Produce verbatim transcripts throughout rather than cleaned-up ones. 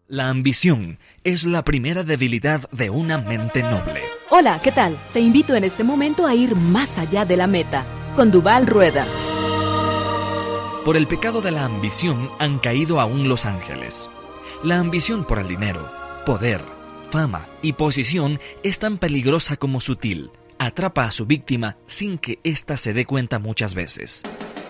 La ambición es la primera debilidad de una mente noble. Hola, ¿qué tal? Te invito en este momento a ir más allá de la meta, con Duval Rueda. Por el pecado de la ambición han caído aún los ángeles. La ambición por el dinero, poder, fama y posición es tan peligrosa como sutil. Atrapa a su víctima sin que ésta se dé cuenta muchas veces.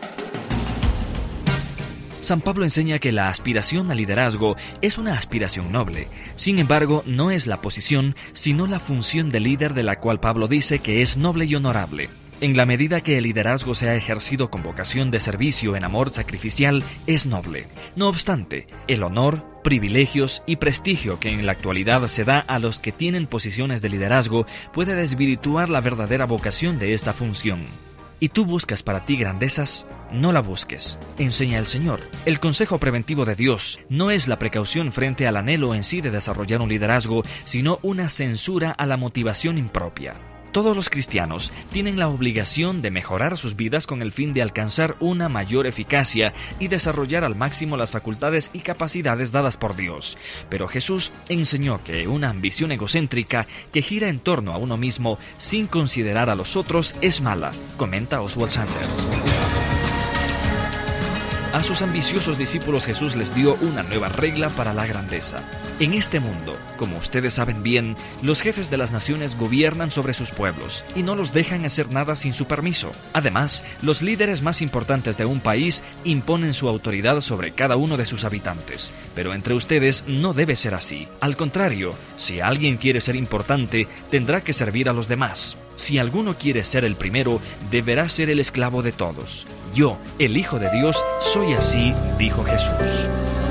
San Pablo enseña que la aspiración al liderazgo es una aspiración noble. Sin embargo, no es la posición, sino la función de líder de la cual Pablo dice que es noble y honorable. En la medida que el liderazgo sea ejercido con vocación de servicio en amor sacrificial, es noble. No obstante, el honor, privilegios y prestigio que en la actualidad se da a los que tienen posiciones de liderazgo puede desvirtuar la verdadera vocación de esta función. ¿Y tú buscas para ti grandezas? No la busques, enseña el Señor. El consejo preventivo de Dios no es la precaución frente al anhelo en sí de desarrollar un liderazgo, sino una censura a la motivación impropia. Todos los cristianos tienen la obligación de mejorar sus vidas con el fin de alcanzar una mayor eficacia y desarrollar al máximo las facultades y capacidades dadas por Dios. Pero Jesús enseñó que una ambición egocéntrica que gira en torno a uno mismo sin considerar a los otros es mala, comenta Oswald Sanders. A sus ambiciosos discípulos Jesús les dio una nueva regla para la grandeza. En este mundo, como ustedes saben bien, los jefes de las naciones gobiernan sobre sus pueblos y no los dejan hacer nada sin su permiso. Además, los líderes más importantes de un país imponen su autoridad sobre cada uno de sus habitantes. Pero entre ustedes no debe ser así. Al contrario, si alguien quiere ser importante, tendrá que servir a los demás. Si alguno quiere ser el primero, deberá ser el esclavo de todos. Yo, el Hijo de Dios, soy así, dijo Jesús.